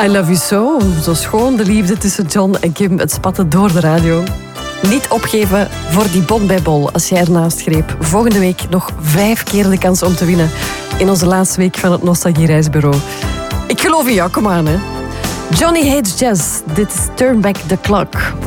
I Love You So. Zo schoon de liefde tussen John en Kim. Het spatte door de radio. Niet opgeven voor die bon bij bol als jij ernaast greep. Volgende week nog 5 keer de kans om te winnen in onze laatste week van het Nostalgie Reisbureau. Ik geloof in jou, kom aan hè. Johnny Hates Jazz. Dit is Turn Back the Clock.